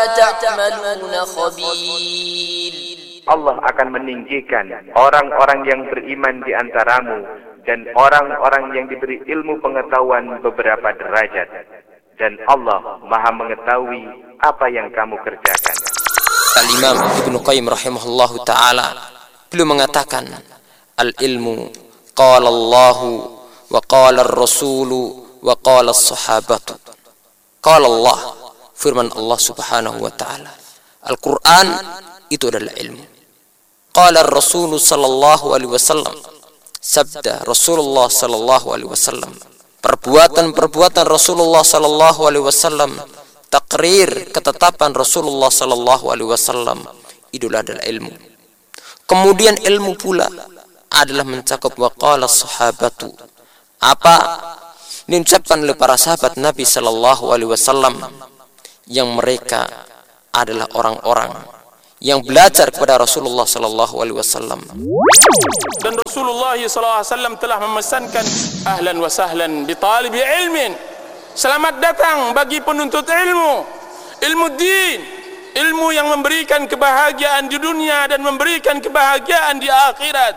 تعملون خبير. Allah akan meninggikan orang-orang yang beriman di antaramu dan orang-orang yang diberi ilmu pengetahuan beberapa derajat. Dan Allah Maha mengetahui apa yang kamu kerjakan. Al-Imam Ibnu Qayyim rahimahullahu ta'ala beliau mengatakan, al-ilmu qala Allahu wa qala ar-rasulu wa qala as-sahabatu. Qala Allah, firman Allah subhanahu wa ta'ala. Al-Quran itu adalah ilmu. Qala ar-rasulu sallallahu alaihi wasallam, sabda Rasulullah sallallahu alaihi wasallam. Perbuatan-perbuatan Rasulullah sallallahu alaihi wasallam, takrir ketetapan Rasulullah sallallahu alaihi wasallam, itu adalah ilmu. Kemudian ilmu pula adalah mencakup waqala sahabatu. Apa diucapkan oleh para sahabat Nabi sallallahu alaihi wasallam yang mereka adalah orang-orang yang belajar kepada Rasulullah sallallahu alaihi wasallam. Dan Rasulullah sallallahu alaihi wasallam telah memesankan ahlan wa sahlan bi talibi ilmin. Selamat datang bagi penuntut ilmu. Ilmu din, ilmu yang memberikan kebahagiaan di dunia dan memberikan kebahagiaan di akhirat.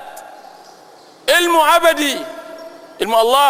Ilmu abadi, ilmu Allah.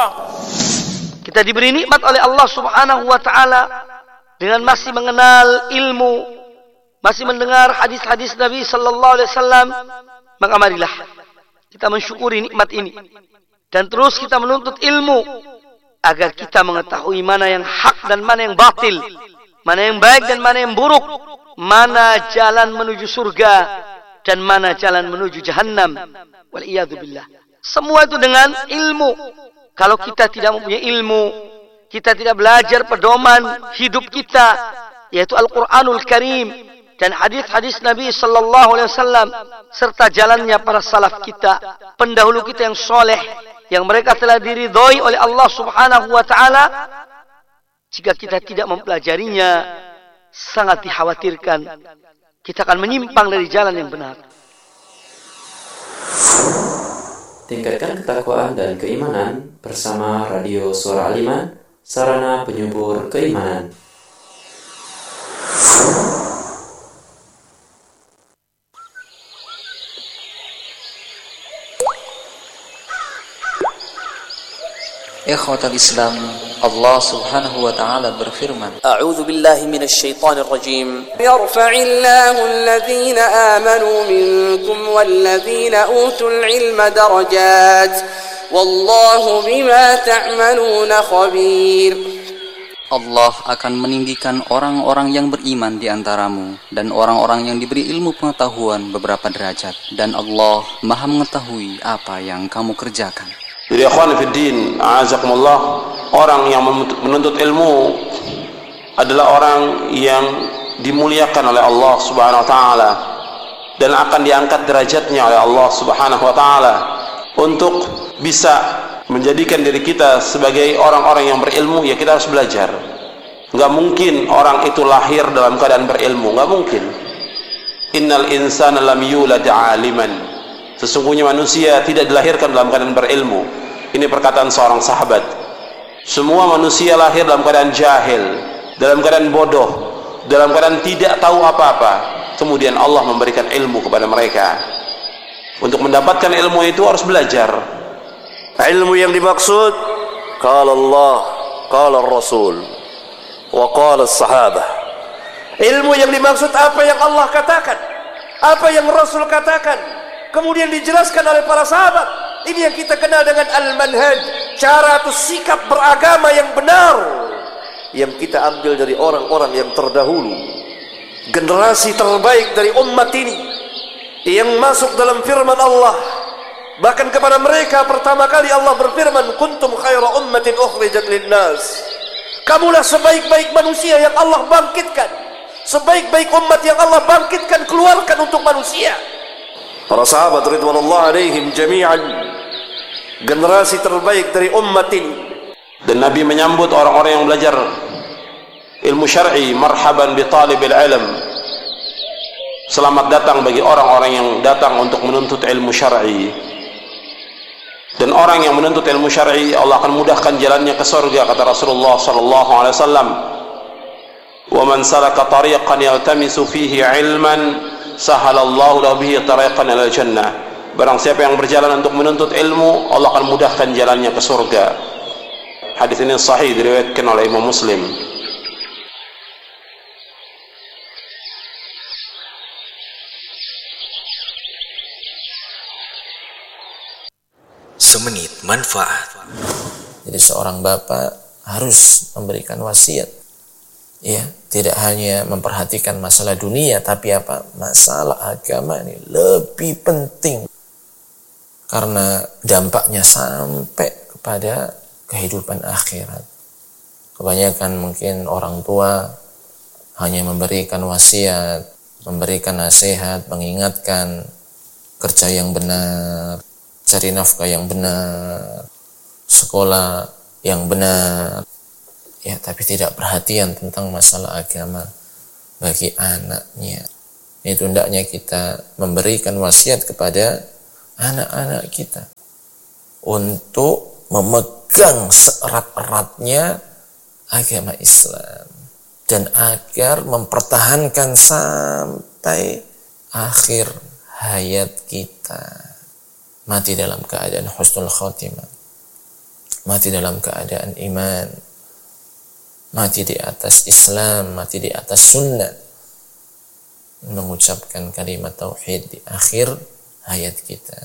Kita diberi nikmat oleh Allah Subhanahu wa taala dengan masih mengenal ilmu, masih mendengar hadis-hadis Nabi sallallahu alaihi wasallam. Maka marilah kita mensyukuri nikmat ini dan terus kita menuntut ilmu agar kita mengetahui mana yang hak dan mana yang batil, mana yang baik dan mana yang buruk, mana jalan menuju surga dan mana jalan menuju jahannam. Wal iyadzu billah. Semua itu dengan ilmu. Kalau kita tidak mempunyai ilmu, kita tidak belajar pedoman hidup kita, yaitu Al-Quranul Karim dan hadis-hadis Nabi sallallahu alaihi wasallam serta jalannya para salaf kita, pendahulu kita yang soleh, yang mereka telah diridhoi oleh Allah Subhanahu wa taala. Jika kita tidak mempelajarinya, sangat dikhawatirkan kita akan menyimpang dari jalan yang benar. Tingkatkan ketakwaan dan keimanan bersama Radio Suara Al-Iman, sarana penyubur keimanan. Ikhwatal Islam, Allah Subhanahu wa taala berfirman, A'udzu billahi minasy syaithanir rajim. Yarfa'illahu alladhina amanu minkum walladzina utul ilma darajat wallahu bima ta'maluna khabir. Allah akan meninggikan orang-orang yang beriman di antaramu dan orang-orang yang diberi ilmu pengetahuan beberapa derajat, dan Allah Maha mengetahui apa yang kamu kerjakan. Jadi akhwan fiddin, a'azakumullah, orang yang menuntut ilmu adalah orang yang dimuliakan oleh Allah Subhanahu wa taala dan akan diangkat derajatnya oleh Allah Subhanahu wa taala untuk bisa menjadikan diri kita sebagai orang-orang yang berilmu. Ya, kita harus belajar. Enggak mungkin orang itu lahir dalam keadaan berilmu, enggak mungkin. Innal insana lam yulad 'aliman. Sesungguhnya manusia tidak dilahirkan dalam keadaan berilmu. Ini perkataan seorang sahabat. Semua manusia lahir dalam keadaan jahil, dalam keadaan bodoh, dalam keadaan tidak tahu apa-apa. Kemudian Allah memberikan ilmu kepada mereka. Untuk mendapatkan ilmu itu harus belajar. Ilmu yang dimaksud qala Allah, qala Rasul, wa qala as-sahabah. Ilmu yang dimaksud apa yang Allah katakan, apa yang Rasul katakan, kemudian dijelaskan oleh para sahabat. Ini yang kita kenal dengan al-manhaj, cara atau sikap beragama yang benar yang kita ambil dari orang-orang yang terdahulu, generasi terbaik dari umat ini yang masuk dalam firman Allah. Bahkan kepada mereka pertama kali Allah berfirman, kuntum khaira ummatin ukhrijat linnas. Kamulah sebaik-baik manusia yang Allah bangkitkan, sebaik-baik umat yang Allah bangkitkan, keluarkan untuk manusia. Para sahabat ridwanullah alaihim jami'an, generasi terbaik dari umat ini. Dan Nabi menyambut orang-orang yang belajar ilmu syar'i, marhaban bi talibil ilm. Selamat datang bagi orang-orang yang datang untuk menuntut ilmu syar'i. Dan orang yang menuntut ilmu syar'i, Allah akan mudahkan jalannya ke surga, kata Rasulullah sallallahu alaihi wasallam. Wa man salaka tariqan yaltamisu fihi ilman sahalallahu lahu bihi tariqan ilal jannah. Barang siapa yang berjalan untuk menuntut ilmu, Allah akan mudahkan jalannya ke surga. Hadis ini sahih diriwayatkan oleh Imam Muslim. Semenit manfaat. Jadi seorang bapak harus memberikan wasiat. Ya, tidak hanya memperhatikan masalah dunia, tapi masalah agama ini lebih penting. Karena dampaknya sampai kepada kehidupan akhirat. Kebanyakan mungkin orang tua hanya memberikan wasiat, memberikan nasihat, mengingatkan kerja yang benar, cari nafkah yang benar, sekolah yang benar. Ya, tapi tidak perhatian tentang masalah agama bagi anaknya. Itu hendaknya kita memberikan wasiat kepada anak-anak kita untuk memegang seerat-eratnya agama Islam dan agar mempertahankan sampai akhir hayat kita. Mati dalam keadaan husnul khotimah, mati dalam keadaan iman, mati di atas Islam, mati di atas sunnah, mengucapkan kalimat tauhid di akhir hayat kita.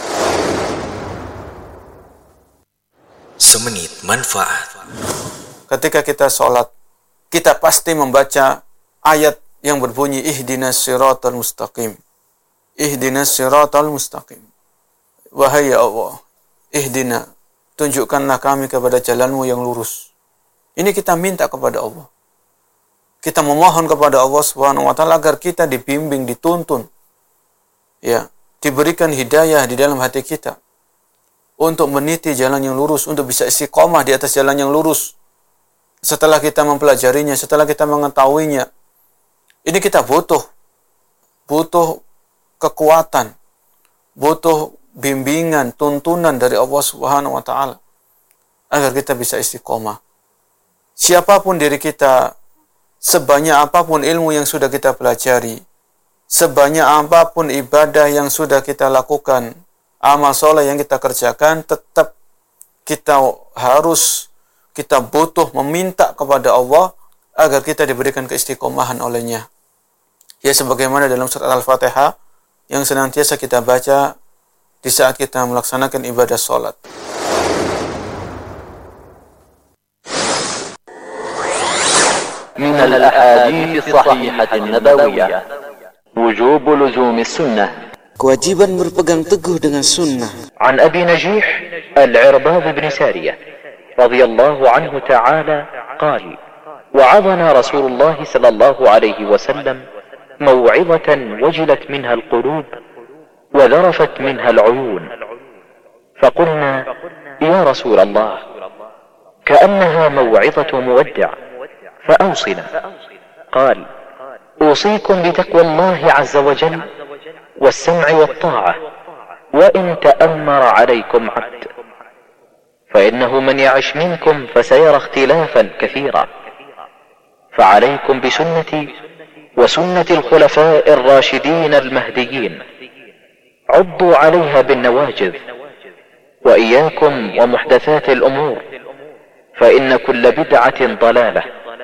Semenit manfaat. Ketika kita sholat, kita pasti membaca ayat yang berbunyi ihdinas siratal mustaqim. Ihdinas siratal mustaqim. Wahai ya Allah, ihdina, tunjukkanlah kami kepada jalanmu yang lurus. Ini kita minta kepada Allah. Kita memohon kepada Allah Subhanahu wa taala agar kita dibimbing, dituntun, ya, diberikan hidayah di dalam hati kita untuk meniti jalan yang lurus, untuk bisa istiqomah di atas jalan yang lurus. Setelah kita mempelajarinya, setelah kita mengetahuinya, ini kita butuh kekuatan, butuh bimbingan, tuntunan dari Allah Subhanahu wa taala agar kita bisa istiqomah. Siapapun diri kita, sebanyak apapun ilmu yang sudah kita pelajari, sebanyak apapun ibadah yang sudah kita lakukan, amal soleh yang kita kerjakan, tetap kita butuh meminta kepada Allah agar kita diberikan keistiqomahan olehnya. Ya, sebagaimana dalam surat Al-Fatihah yang senantiasa kita baca di saat kita melaksanakan ibadah sholat. من الأحاديث الصحيحة النبوية وجوب لزوم السنة. Kewajiban berpegang teguh dengan sunnah. عن أبي نجيح العرباض بن سارية رضي الله عنه تعالى قال: وعظنا رسول الله صلى الله عليه وسلم موعظة وجلت منها القلوب وذرفت منها العيون، فقلنا: يا رسول الله، كأنها موعظة مودع، فأوصنا. قال: أوصيكم بتقوى الله عز وجل والسمع والطاعة وإن تأمر عليكم عبد، فإنه من يعش منكم فسيرى اختلافا كثيرا، فعليكم بسنتي وسنة الخلفاء الراشدين المهديين، عضوا عليها بالنواجذ، وإياكم ومحدثات الأمور، فإن كل بدعة ضلالة.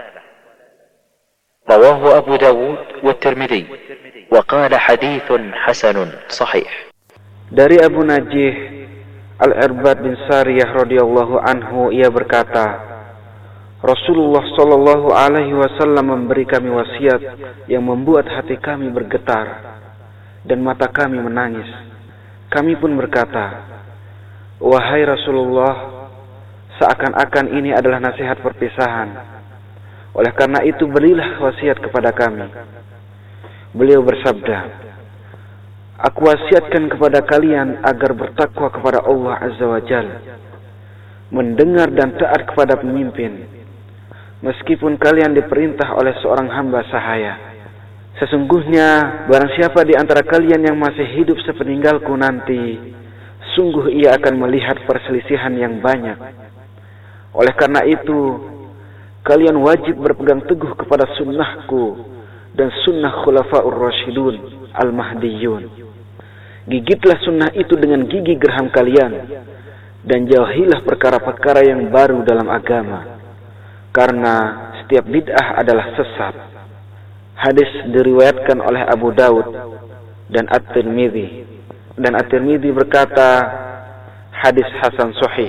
رواه أبو داود والترمذي وقال حديث حسن صحيح. Dari Abu Najih Al-Irbad bin Sariyah radhiyallahu anhu, ia berkata, Rasulullah sallallahu alaihi wasallam memberi kami wasiat yang membuat hati kami bergetar dan mata kami menangis. Kami pun berkata, wahai Rasulullah, seakan-akan ini adalah nasihat perpisahan. Oleh karena itu berilah wasiat kepada kami. Beliau bersabda, aku wasiatkan kepada kalian agar bertakwa kepada Allah Azza wa Jalla, mendengar dan taat kepada pemimpin, meskipun kalian diperintah oleh seorang hamba sahaya. Sesungguhnya barang siapa di antara kalian yang masih hidup sepeninggalku nanti, sungguh ia akan melihat perselisihan yang banyak. Oleh karena itu, kalian wajib berpegang teguh kepada sunnahku dan sunnah khulafaur rasyidun al-mahdiyun. Gigitlah sunnah itu dengan gigi geraham kalian, dan jauhilah perkara-perkara yang baru dalam agama, karena setiap bid'ah adalah sesat. Hadis diriwayatkan oleh Abu Daud dan At-Tirmidzi, dan At-Tirmidzi berkata hadis hasan sahih.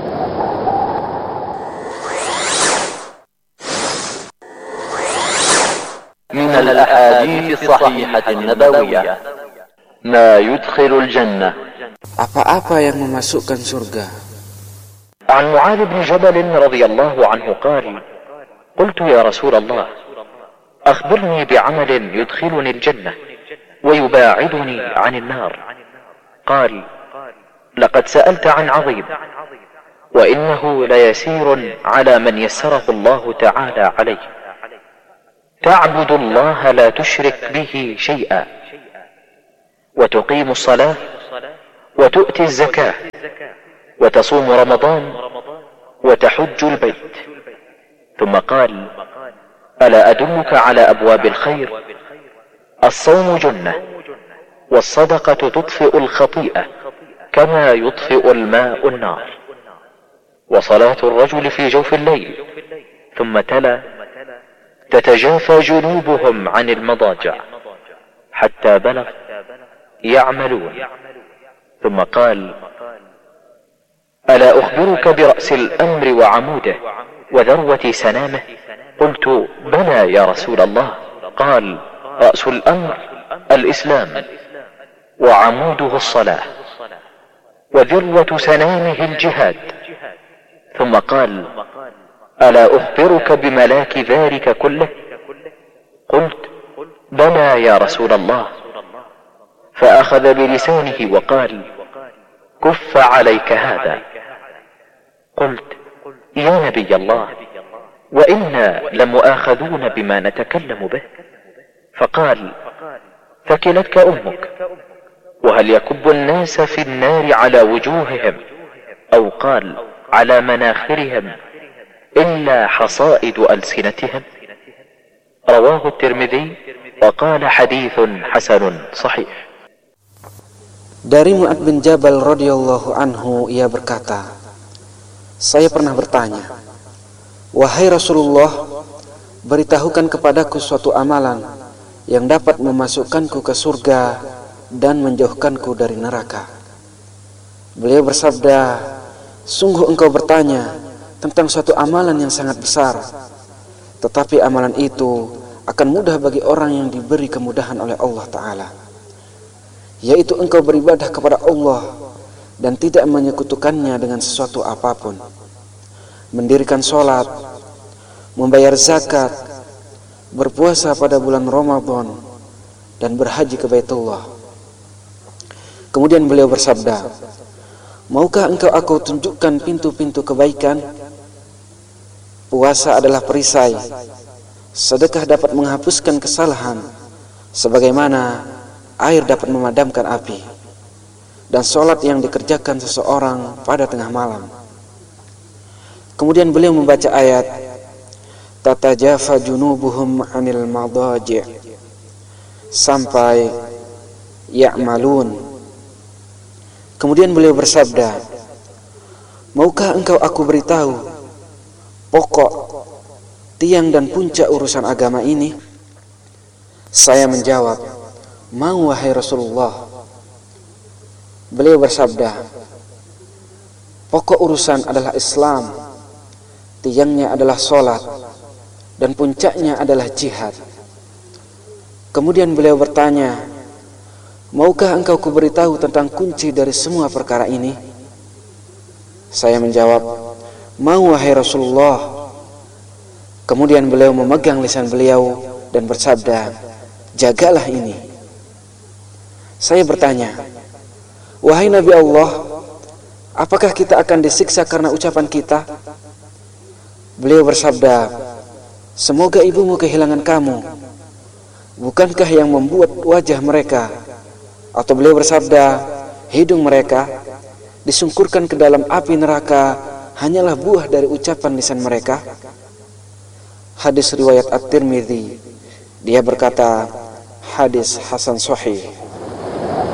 من الأحاديث الصحيحة النبوية ما يدخل الجنة. Apa-apa yang memasukkan surga. عن معاذ بن جبل رضي الله عنه قال: قلت يا رسول الله أخبرني بعمل يدخلني الجنة ويباعدني عن النار. قال: لقد سألت عن عظيم، وإنه ليسير على من يسره الله تعالى عليه. تعبد الله لا تشرك به شيئا، وتقيم الصلاة، وتؤتي الزكاة، وتصوم رمضان، وتحج البيت. ثم قال: ألا أدلك على أبواب الخير؟ الصوم جنة، والصدقة تطفئ الخطيئة كما يطفئ الماء النار، وصلاة الرجل في جوف الليل. ثم تلا: تتجافى جنوبهم عن المضاجع حتى بلغ يعملون. ثم قال: ألا أخبرك برأس الأمر وعموده وذروة سنامه؟ قلت: بلى يا رسول الله. قال: رأس الأمر الإسلام، وعموده الصلاة، وذروة سنامه الجهاد. ثم قال: ألا أخبرك بملاك ذلك كله؟ قلت: بلى يا رسول الله. فأخذ بلسانه وقال: كف عليك هذا. قلت: يا نبي الله، وإنا لمؤاخذون بما نتكلم به. فقال: ثكلتك أمك. وهل يكب الناس في النار على وجوههم، أو قال على مناخرهم، إلا حصائد ألسنتهم؟ رواه الترمذي وقال حديث حسن صحيح. Dari Mu'adz bin Jabal radhiyallahu anhu, ia berkata, saya pernah bertanya, wahai Rasulullah, beritahukan kepadaku suatu amalan yang dapat memasukkanku ke surga dan menjauhkanku dari neraka. Beliau bersabda, sungguh engkau bertanya tentang suatu amalan yang sangat besar, tetapi amalan itu akan mudah bagi orang yang diberi kemudahan oleh Allah Ta'ala, yaitu engkau beribadah kepada Allah dan tidak menyekutukannya dengan sesuatu apapun, mendirikan sholat, membayar zakat, berpuasa pada bulan Ramadan, dan berhaji ke Baitullah. Kemudian beliau bersabda, maukah engkau aku tunjukkan pintu-pintu kebaikan? Puasa adalah perisai, sedekah dapat menghapuskan kesalahan, sebagaimana air dapat memadamkan api, dan sholat yang dikerjakan seseorang pada tengah malam. Kemudian beliau membaca ayat tatajafa junubuhum 'anil madaji' sampai ya'malun. Kemudian beliau bersabda, maukah engkau aku beritahu pokok, tiang dan puncak urusan agama ini? Saya menjawab, mau wahai Rasulullah. Beliau bersabda, pokok urusan adalah Islam, tiangnya adalah sholat, dan puncaknya adalah jihad. Kemudian beliau bertanya, maukah engkau kuberitahu tentang kunci dari semua perkara ini? Saya menjawab, mau wahai Rasulullah. Kemudian beliau memegang lisan beliau dan bersabda, jagalah ini. Saya bertanya, wahai Nabi Allah, apakah kita akan disiksa karena ucapan kita? Beliau bersabda, semoga ibumu kehilangan kamu. Bukankah yang membuat wajah mereka? Atau beliau bersabda, hidung mereka disungkurkan ke dalam api neraka hanyalah buah dari ucapan lisan mereka? Hadis riwayat At-Tirmidzi. Dia berkata, hadis hasan sahih.